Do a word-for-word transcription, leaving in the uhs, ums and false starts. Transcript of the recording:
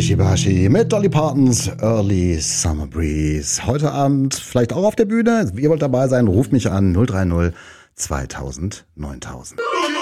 Ishibashi mit Dolly Partons Early Summer Breeze. Heute Abend vielleicht auch auf der Bühne. Ihr wollt dabei sein, ruft mich an null drei null zweitausend neuntausend.